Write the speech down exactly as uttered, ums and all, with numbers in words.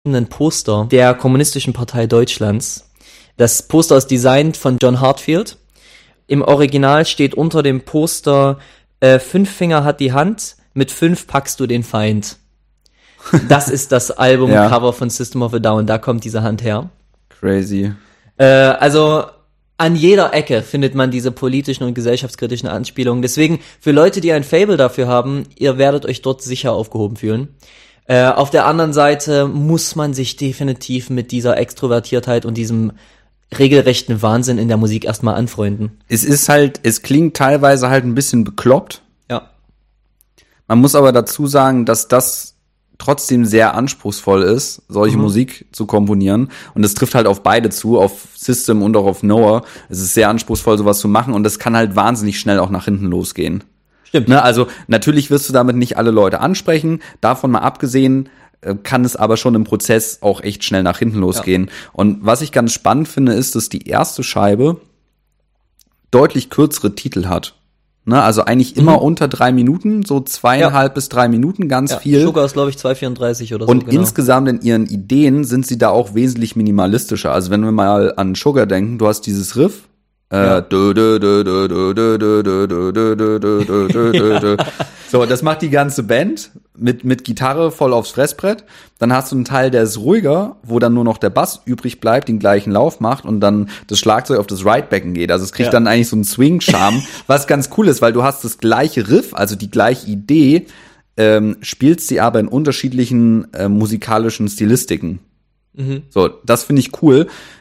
ein Poster der Kommunistischen Partei Deutschlands. Das Poster ist designt von John Heartfield. Im Original steht unter dem Poster, äh, fünf Finger hat die Hand, mit fünf packst du den Feind. Das ist das Albumcover ja. von System of a Down, da kommt diese Hand her. Crazy. Äh, also an jeder Ecke findet man diese politischen und gesellschaftskritischen Anspielungen. Deswegen, für Leute, die ein Faible dafür haben, ihr werdet euch dort sicher aufgehoben fühlen. Äh, auf der anderen Seite muss man sich definitiv mit dieser Extrovertiertheit und diesem regelrechten Wahnsinn in der Musik erstmal anfreunden. Es ist halt, es klingt teilweise halt ein bisschen bekloppt. Ja. Man muss aber dazu sagen, dass das trotzdem sehr anspruchsvoll ist, solche mhm. Musik zu komponieren. Und das trifft halt auf beide zu, auf System und auch auf Noah. Es ist sehr anspruchsvoll, sowas zu machen. Und das kann halt wahnsinnig schnell auch nach hinten losgehen. Stimmt. Ne, also natürlich wirst du damit nicht alle Leute ansprechen. Davon mal abgesehen, kann es aber schon im Prozess auch echt schnell nach hinten losgehen. Ja. Und was ich ganz spannend finde, ist, dass die erste Scheibe deutlich kürzere Titel hat. Ne, also eigentlich immer mhm. unter drei Minuten, so zweieinhalb ja. bis drei Minuten, ganz ja. viel. Sugar ist, glaube ich, zwei vierunddreißig oder so. Und genau. insgesamt in ihren Ideen sind sie da auch wesentlich minimalistischer. Also wenn wir mal an Sugar denken, du hast dieses Riff. So, das macht die ganze Band mit mit Gitarre voll aufs Fressbrett. Dann hast du einen Teil, der ist ruhiger, wo dann nur noch der Bass übrig bleibt, den gleichen Lauf macht und dann das Schlagzeug auf das Ridebecken geht. Also es kriegt ja. dann eigentlich so einen Swing-Charme, was ganz cool ist, weil du hast das gleiche Riff, also die gleiche Idee, ähm, spielst sie aber in unterschiedlichen äh, musikalischen Stilistiken. Mhm. So, das finde ich cool.